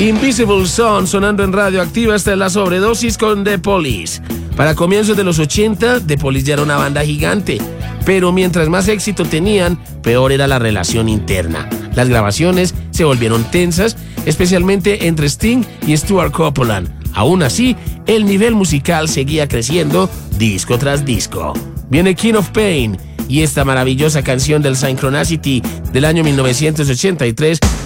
Invisible Sun sonando en Radioactiva hasta la sobredosis con The Police. Para comienzos de los 80, The Police ya era una banda gigante, pero mientras más éxito tenían, peor era la relación interna. Las grabaciones se volvieron tensas, especialmente entre Sting y Stuart Copeland. Aún así, el nivel musical seguía creciendo disco tras disco. Viene King of Pain y esta maravillosa canción del Synchronicity del año 1983